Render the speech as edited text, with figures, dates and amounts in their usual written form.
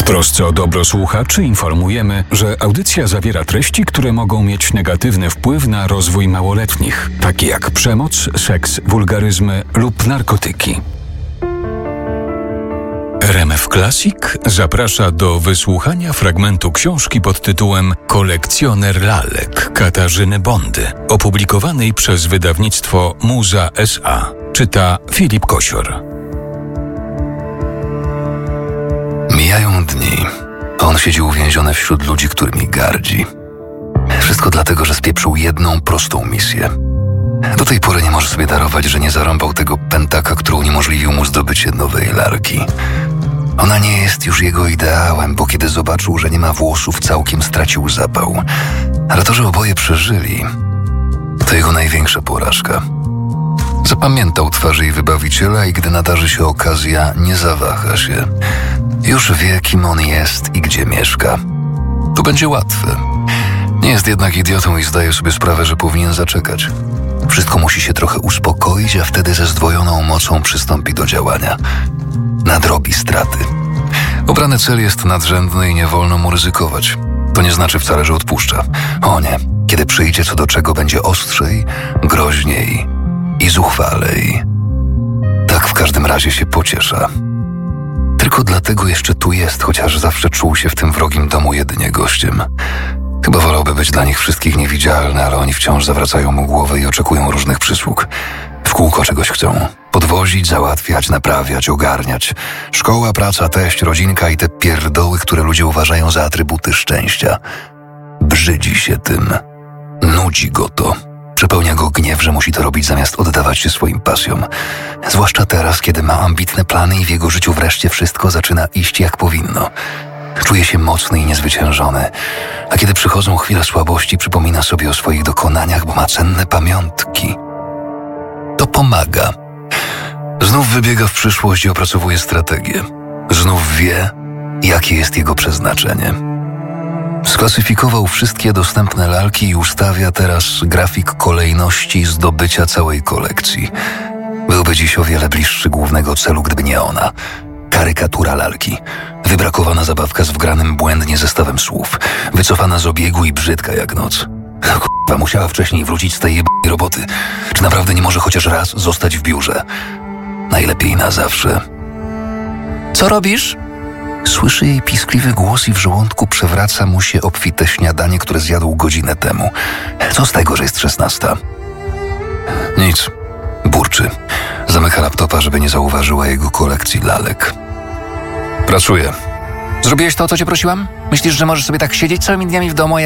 trosce o dobro słuchaczy informujemy, że audycja zawiera treści, które mogą mieć negatywny wpływ na rozwój małoletnich, takie jak przemoc, seks, wulgaryzmy lub narkotyki. RMF Classic zaprasza do wysłuchania fragmentu książki pod tytułem Kolekcjoner lalek Katarzyny Bondy, opublikowanej przez wydawnictwo Muza S.A. Czyta Filip Kosior. Mijają dni. On siedzi uwięziony wśród ludzi, którymi gardzi. Wszystko dlatego, że spieprzył jedną prostą misję. Do tej pory nie może sobie darować, że nie zarąbał tego pętaka, który uniemożliwił mu zdobycie nowej lalki. Ona nie jest już jego ideałem, bo kiedy zobaczył, że nie ma włosów, całkiem stracił zapał. Ale to, że oboje przeżyli, to jego największa porażka. Zapamiętał twarz jej wybawiciela i gdy nadarzy się okazja, nie zawaha się. Już wie, kim on jest i gdzie mieszka. To będzie łatwe. Nie jest jednak idiotą i zdaje sobie sprawę, że powinien zaczekać. Wszystko musi się trochę uspokoić, a wtedy ze zdwojoną mocą przystąpi do działania. Nadrobi straty. Obrany cel jest nadrzędny i nie wolno mu ryzykować. To nie znaczy wcale, że odpuszcza. O nie, kiedy przyjdzie co do czego, będzie ostrzej, groźniej i zuchwalej. Tak w każdym razie się pociesza. Tylko dlatego jeszcze tu jest, chociaż zawsze czuł się w tym wrogim domu jedynie gościem. Chyba wolałby być dla nich wszystkich niewidzialny, ale oni wciąż zawracają mu głowę i oczekują różnych przysług. W kółko czegoś chcą. Podwozić, załatwiać, naprawiać, ogarniać. Szkoła, praca, teść, rodzinka i te pierdoły, które ludzie uważają za atrybuty szczęścia. Brzydzi się tym. Nudzi go to. Przepełnia go gniew, że musi to robić zamiast oddawać się swoim pasjom. Zwłaszcza teraz, kiedy ma ambitne plany i w jego życiu wreszcie wszystko zaczyna iść jak powinno. Czuje się mocny i niezwyciężony, a kiedy przychodzą chwile słabości, przypomina sobie o swoich dokonaniach, bo ma cenne pamiątki. To pomaga. Znów wybiega w przyszłość i opracowuje strategię. Znów wie, jakie jest jego przeznaczenie. Sklasyfikował wszystkie dostępne lalki i ustawia teraz grafik kolejności zdobycia całej kolekcji. Byłby dziś o wiele bliższy głównego celu, gdyby nie ona. Karykatura lalki. Wybrakowana zabawka z wgranym błędnie zestawem słów. Wycofana z obiegu i brzydka jak noc. K***a, musiała wcześniej wrócić z tej jebnej roboty. Czy naprawdę nie może chociaż raz zostać w biurze? Najlepiej na zawsze. Co robisz? Słyszy jej piskliwy głos i w żołądku przewraca mu się obfite śniadanie, które zjadł godzinę temu. Co z tego, że jest 16? Nic. Burczy. Zamyka laptopa, żeby nie zauważyła jego kolekcji lalek. Pracuje. Zrobiłeś to, o co cię prosiłam? Myślisz, że możesz sobie tak siedzieć całymi dniami w domu,